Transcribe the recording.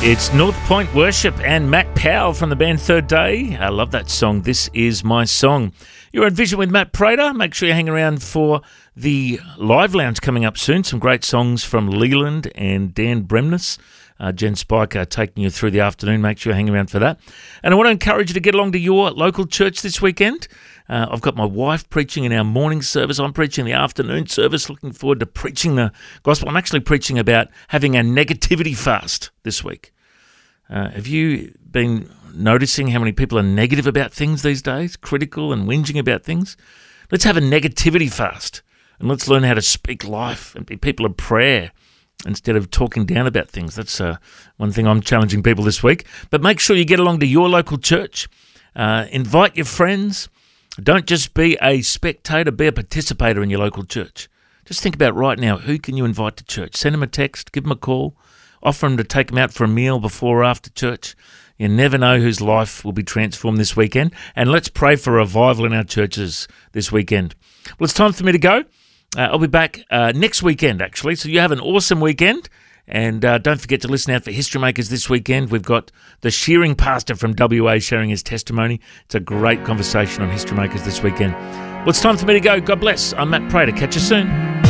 It's North Point Worship and Matt Powell from the band Third Day. I love that song, This Is My Song. You're at Vision with Matt Prater. Make sure you hang around for the Live Lounge coming up soon. Some great songs from Leland and Dan Bremnes. Jen Spiker taking you through the afternoon. Make sure you hang around for that. And I want to encourage you to get along to your local church this weekend. I've got my wife preaching in our morning service. I'm preaching the afternoon service. Looking forward to preaching the gospel. I'm actually preaching about having a negativity fast this week. Have you been noticing how many people are negative about things these days, critical and whinging about things? Let's have a negativity fast, and let's learn how to speak life and be people of prayer instead of talking down about things. That's one thing I'm challenging people this week. But make sure you get along to your local church. Invite your friends. Don't just be a spectator, be a participator in your local church. Just think about right now, who can you invite to church? Send them a text, give them a call, offer them to take them out for a meal before or after church. You never know whose life will be transformed this weekend. And let's pray for revival in our churches this weekend. Well, it's time for me to go. I'll be back next weekend, actually. So you have an awesome weekend. And don't forget to listen out for History Makers this weekend. We've got the shearing pastor from WA sharing his testimony. It's a great conversation on History Makers this weekend. Well, it's time for me to go. God bless. I'm Matt Prater. Catch you soon.